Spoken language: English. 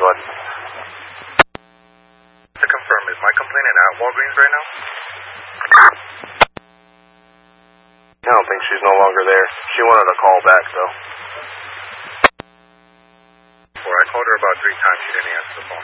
bud. To confirm, is my complainant at Walgreens right now? I don't think she's no longer there. She wanted a call back, though. Or I called her about 3 times. She didn't answer the phone.